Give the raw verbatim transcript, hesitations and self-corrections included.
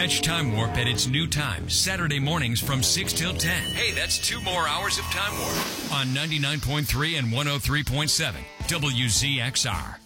Catch Time Warp at its new time, Saturday mornings from six till ten. Hey, that's two more hours of Time Warp on ninety-nine point three and one oh three point seven W Z X R.